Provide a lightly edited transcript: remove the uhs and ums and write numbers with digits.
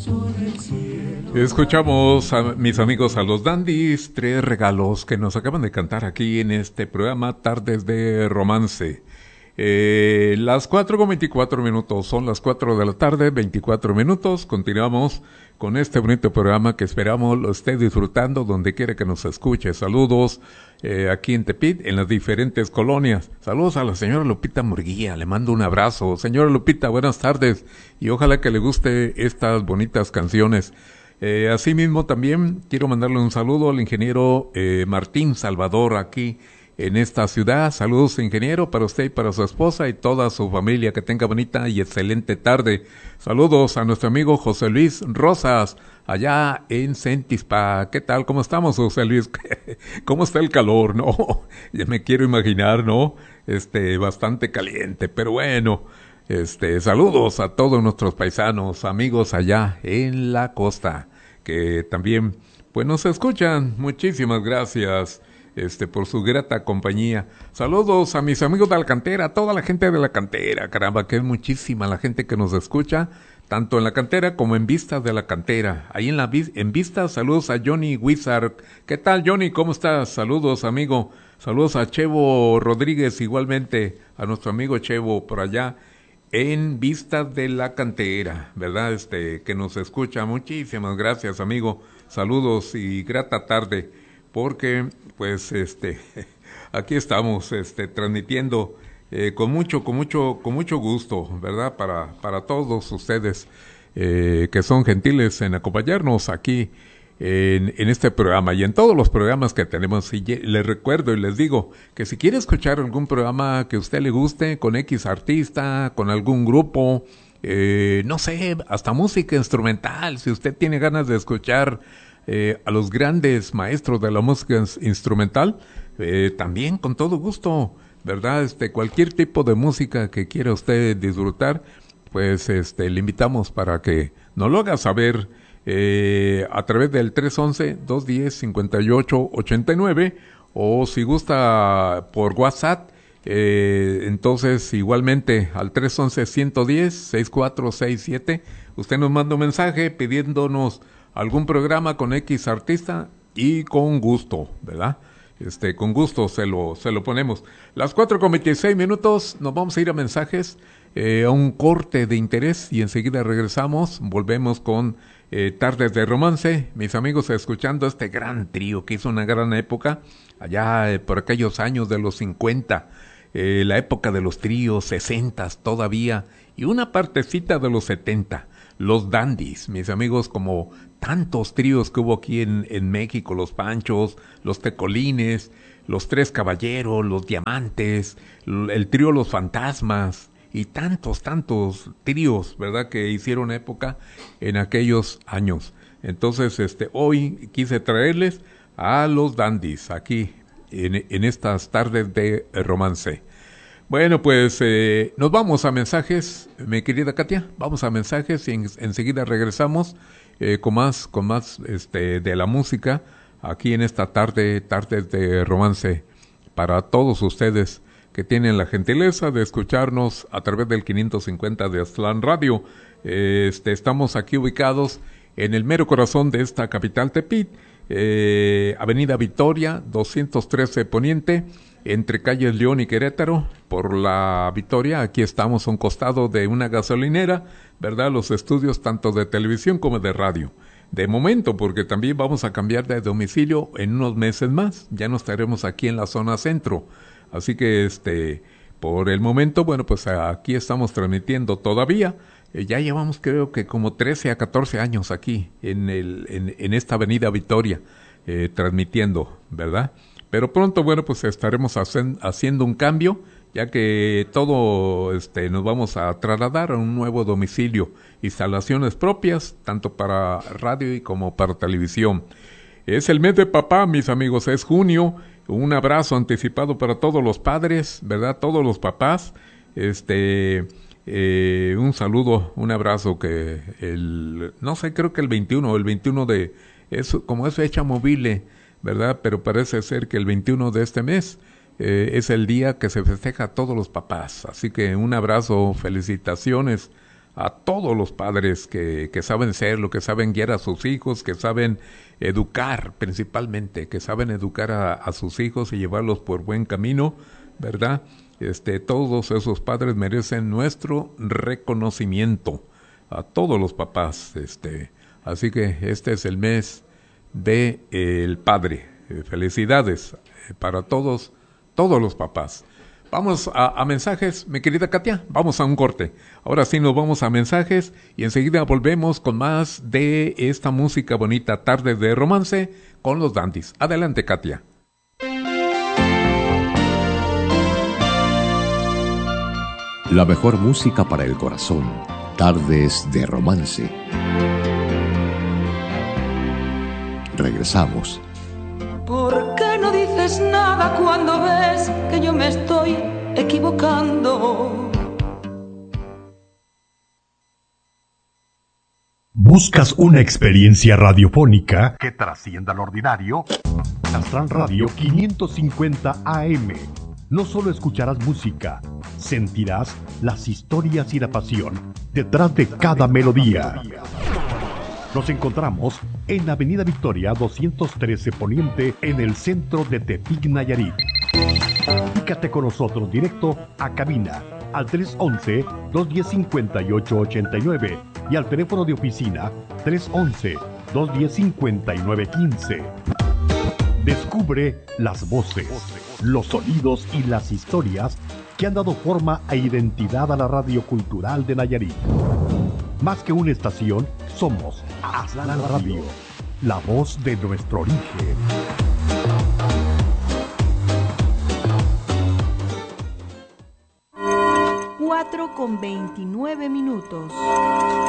Escuchamos a mis amigos a los Dandies, tres regalos que nos acaban de cantar aquí en este programa Tardes de Romance. Las 4:24 son las 4 de la tarde, 24 minutos. Continuamos con este bonito programa que esperamos lo esté disfrutando donde quiera que nos escuche. Saludos aquí en Tepit, en las diferentes colonias. Saludos a la señora Lupita Murguía, le mando un abrazo. Señora Lupita, buenas tardes y ojalá que le guste estas bonitas canciones. Asimismo también quiero mandarle un saludo al ingeniero Martín Salvador aquí en esta ciudad. Saludos, ingeniero, para usted y para su esposa y toda su familia. Que tenga bonita y excelente tarde. Saludos a nuestro amigo José Luis Rosas, allá en Centispa. ¿Qué tal? ¿Cómo estamos, José Luis? ¿Cómo está el calor, no? Ya me quiero imaginar, ¿no? Bastante caliente, pero bueno. Saludos a todos nuestros paisanos, amigos allá en la costa, que también, pues nos escuchan. Muchísimas gracias. Por su grata compañía. Saludos a mis amigos de la cantera, a toda la gente de la cantera, caramba, que es muchísima la gente que nos escucha, tanto en la cantera como en Vistas de la Cantera. Ahí en Vistas, saludos a Johnny Wizard. ¿Qué tal, Johnny? ¿Cómo estás? Saludos, amigo. Saludos a Chevo Rodríguez, igualmente, a nuestro amigo Chevo, por allá en Vistas de la Cantera, ¿verdad? Que nos escucha. Muchísimas gracias, amigo. Saludos y grata tarde. Porque, pues, aquí estamos, transmitiendo con mucho gusto, ¿verdad? Para todos ustedes que son gentiles en acompañarnos aquí en este programa y en todos los programas que tenemos. Y les recuerdo y les digo que si quiere escuchar algún programa que a usted le guste, con X artista, con algún grupo, no sé, hasta música instrumental, si usted tiene ganas de escuchar a los grandes maestros de la música instrumental, también con todo gusto, ¿verdad? Cualquier tipo de música que quiera usted disfrutar, pues le invitamos para que nos lo haga saber a través del 311-210-5889 o si gusta por WhatsApp, entonces igualmente al 311-110-6467 usted nos manda un mensaje pidiéndonos algún programa con X artista y con gusto, ¿verdad? Con gusto se lo ponemos. Las 4:26 nos vamos a ir a mensajes, a un corte de interés y enseguida regresamos, volvemos con Tardes de Romance, mis amigos, escuchando este gran trío que hizo una gran época, allá por aquellos años de los 50, la época de los tríos, 60s todavía, y una partecita de los 70, los Dandies, mis amigos, como tantos tríos que hubo aquí en México, los Panchos, los Tecolines, los Tres Caballeros, los Diamantes, el trío Los Fantasmas y tantos tríos, ¿verdad?, que hicieron época en aquellos años. Entonces, hoy quise traerles a los Dandies aquí en estas tardes de romance. Bueno, pues nos vamos a mensajes, mi querida Katia, vamos a mensajes y enseguida regresamos con más de la música aquí en esta tardes de romance para todos ustedes que tienen la gentileza de escucharnos a través del 550 de Aztlán Radio. Estamos aquí ubicados en el mero corazón de esta capital Tepit, Avenida Victoria, 213 Poniente, entre calles León y Querétaro, por la Victoria. Aquí estamos a un costado de una gasolinera, ¿verdad? Los estudios tanto de televisión como de radio. De momento, porque también vamos a cambiar de domicilio en unos meses más. Ya no estaremos aquí en la zona centro. Así que, por el momento, bueno, pues aquí estamos transmitiendo todavía. Ya llevamos, creo que como 13 a 14 años aquí en esta Avenida Victoria, transmitiendo, ¿verdad? Pero pronto, bueno, pues estaremos haciendo un cambio, ya que todo nos vamos a trasladar a un nuevo domicilio, instalaciones propias, tanto para radio y como para televisión. Es el mes de papá, mis amigos, es junio. Un abrazo anticipado para todos los padres, ¿verdad? Todos los papás. Un saludo, un abrazo que no sé, creo que el 21 de, como es fecha móvil, ¿verdad? Pero parece ser que el 21 de este mes es el día que se festeja a todos los papás. Así que un abrazo, felicitaciones a todos los padres que saben serlo, que saben guiar a sus hijos, que saben educar principalmente, que saben educar a sus hijos y llevarlos por buen camino, ¿verdad? Todos esos padres merecen nuestro reconocimiento, a todos los papás, así que este es el mes de el padre. Felicidades para todos los papás. Vamos a mensajes, mi querida Katia, vamos a un corte. Ahora sí nos vamos a mensajes y enseguida volvemos con más de esta música bonita, Tardes de Romance, con los Dandies. Adelante, Katia. La mejor música para el corazón, Tardes de Romance. Regresamos. ¿Por qué no dices nada cuando ves que yo me estoy equivocando? ¿Buscas una experiencia radiofónica que trascienda lo ordinario? Astral Radio 550 AM. No solo escucharás música, sentirás las historias y la pasión detrás de cada melodía. Nos encontramos en Avenida Victoria 213 Poniente, en el centro de Tepic, Nayarit. Comunícate con nosotros directo a cabina al 311-210-5889 y al teléfono de oficina 311-210-5915. Descubre las voces, los sonidos y las historias que han dado forma e identidad a la radio cultural de Nayarit. Más que una estación, somos Astral Radio, la voz de nuestro origen. 4:29.